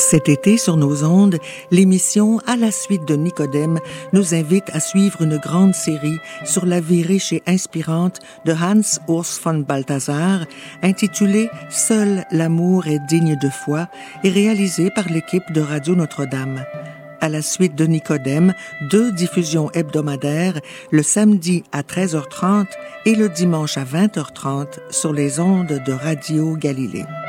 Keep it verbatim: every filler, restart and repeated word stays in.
Cet été, sur nos ondes, l'émission À la suite de Nicodème nous invite à suivre une grande série sur la vie riche et inspirante de Hans Urs von Balthasar, intitulée « Seul l'amour est digne de foi » et réalisée par l'équipe de Radio Notre-Dame. À la suite de Nicodème, deux diffusions hebdomadaires, le samedi à treize heures trente et le dimanche à vingt heures trente sur les ondes de Radio Galilée.